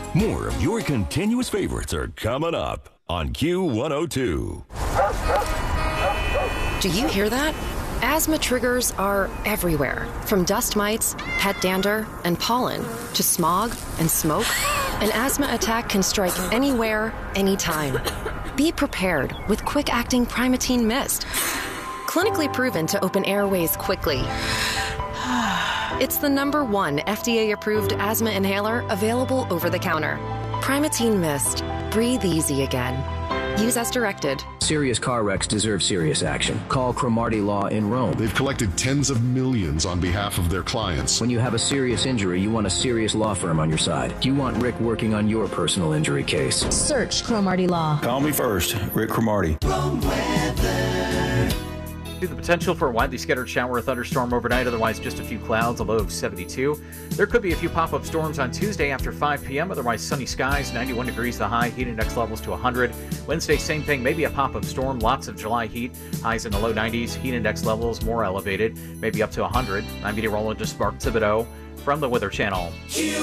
More of your continuous favorites are coming up on Q102. Do you hear that? Asthma triggers are everywhere, from dust mites, pet dander, and pollen, to smog and smoke. An asthma attack can strike anywhere, anytime. Be prepared with quick-acting Primatene Mist. Clinically proven to open airways quickly. It's the #1 FDA-approved asthma inhaler available over the counter. Primatene Mist. Breathe easy again. Use as directed. Serious car wrecks deserve serious action. Call Cromartie Law in Rome. They've collected tens of millions on behalf of their clients. When you have a serious injury, you want a serious law firm on your side. You want Rick working on your personal injury case. Search Cromartie Law. Call me first, Rick Cromartie. The potential for a widely scattered shower or thunderstorm overnight, otherwise just a few clouds, a low of 72. There could be a few pop-up storms on Tuesday after 5 p.m., otherwise sunny skies, 91 degrees the high, heat index levels to 100. Wednesday, same thing, maybe a pop-up storm, lots of July heat, highs in the low 90s, heat index levels more elevated, maybe up to 100. I'm meteorologist Mark Thibodeau from the Weather Channel.